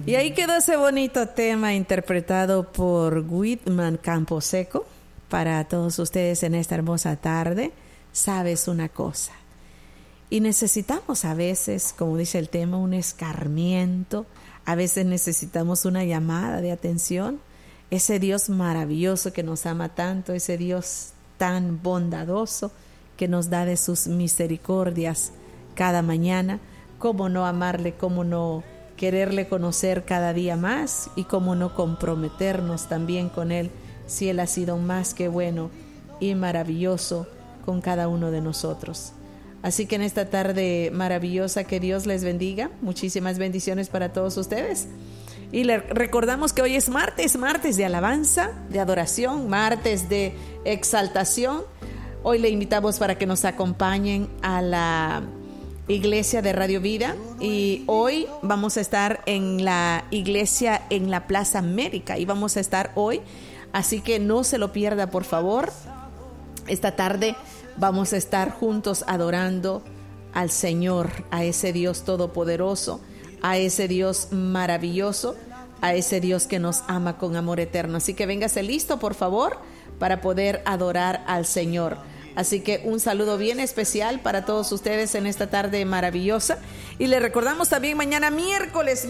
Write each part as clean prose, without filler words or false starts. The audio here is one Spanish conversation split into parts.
Y ahí quedó ese bonito tema interpretado por Whitman Camposeco para todos ustedes en esta hermosa tarde. Sabes una cosa, y necesitamos a veces, como dice el tema, un escarmiento. A veces necesitamos una llamada de atención. Ese Dios maravilloso que nos ama tanto, ese Dios tan bondadoso que nos da de sus misericordias cada mañana. ¿Cómo no amarle? ¿Cómo no quererle conocer cada día más? Y cómo no comprometernos también con Él, si Él ha sido más que bueno y maravilloso con cada uno de nosotros. Así que en esta tarde maravillosa, que Dios les bendiga. Muchísimas bendiciones para todos ustedes. Y le recordamos que hoy es martes de alabanza, de adoración, martes de exaltación. Hoy le invitamos para que nos acompañen a la iglesia de Radio Vida, y hoy vamos a estar en la iglesia en la Plaza América, y vamos a estar hoy, así que no se lo pierda, por favor. Esta tarde vamos a estar juntos adorando al Señor, a ese Dios todopoderoso, a ese Dios maravilloso, a ese Dios que nos ama con amor eterno. Así que véngase listo, por favor, para poder adorar al Señor. Así que un saludo bien especial para todos ustedes en esta tarde maravillosa. Y les recordamos también mañana miércoles,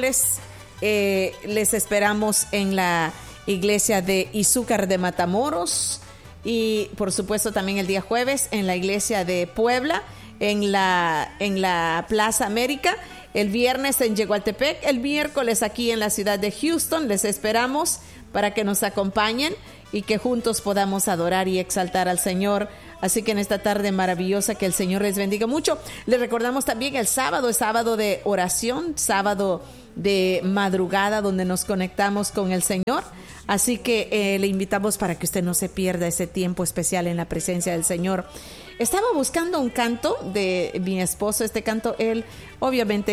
les esperamos en la iglesia de Izúcar de Matamoros. Y por supuesto también el día jueves en la iglesia de Puebla, en la Plaza América. El viernes en Yegualtepec, el miércoles aquí en la ciudad de Houston. Les esperamos para que nos acompañen y que juntos podamos adorar y exaltar al Señor. Así que en esta tarde maravillosa, que el Señor les bendiga mucho. Les recordamos también el sábado, es sábado de oración, sábado de madrugada, donde nos conectamos con el Señor. Así que le invitamos para que usted no se pierda ese tiempo especial en la presencia del Señor. Estaba buscando un canto de mi esposo. Este canto, él, obviamente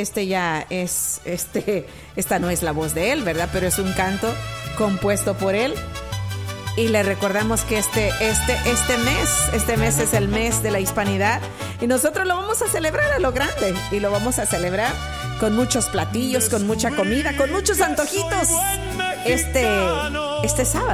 esta no es la voz de él, ¿verdad? Pero es un canto compuesto por él. Y le recordamos que este mes es el mes de la hispanidad, y nosotros lo vamos a celebrar a lo grande, y lo vamos a celebrar con muchos platillos, con mucha comida, con muchos antojitos este sábado.